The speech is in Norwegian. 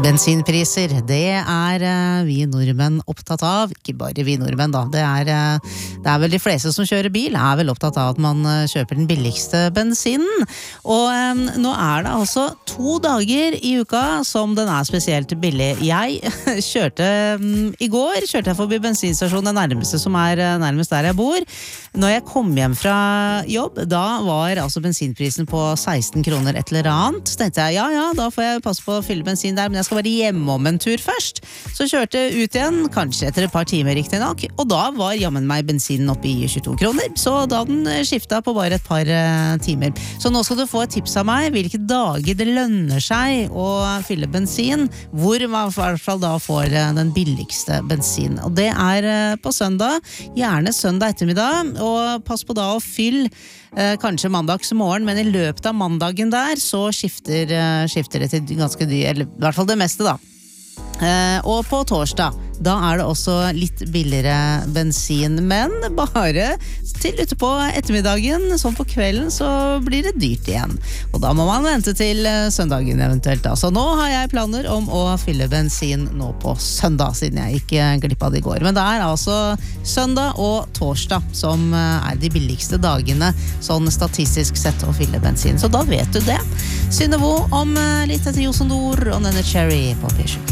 Bensinpriser, det vi nordmenn opptatt av, ikke bare vi nordmenn da, det vel de fleste som kjører bil, vel opptatt av at man kjøper den billigste bensinen, og nå det altså 2 dager i uka som den spesielt billig. Jeg kjørte i går, kjørte jeg forbi bensinstasjonen, den nærmeste som nærmest der jeg bor. Når jeg kom hjem fra jobb, da var altså bensinprisen på 16 kroner et eller annet. Så tenkte jeg, ja, da får jeg passe på å fylle bensin der, men jeg skal være hjemme om en tur først. Så kjørte jeg ut igjen, kanskje etter et par timer riktig nok, og da var jammen meg bensinen oppe i 22 kroner. Så da den skiftet på bare et par timer. Så nå skal du få et tips av meg, hvilke dager det lønner seg å fylle bensin, hvor man i hvert fall da får den billigste bensin. Og det på søndag, gjerne søndag ettermiddag, og pass på da å fylle kanskje mandags morgen, men i løpet av mandagen der så skifter det til ganske dyr, eller i hvert fall det meste da. Og på torsdag, da det også litt billigere bensin, men bare til ute på ettermiddagen, sånn på kvelden, så blir det dyrt igjen. Og da må man vente til søndagen eventuelt da. Så nå har jeg planer om å fylle bensin nå på søndag, siden jeg ikke glipp av det i går. Men det altså søndag og torsdag som de billigste dagene, sånn statistisk sett å fylle bensin. Så da vet du det. Synnevo om litt etter Josendor og denne Cherry på P7.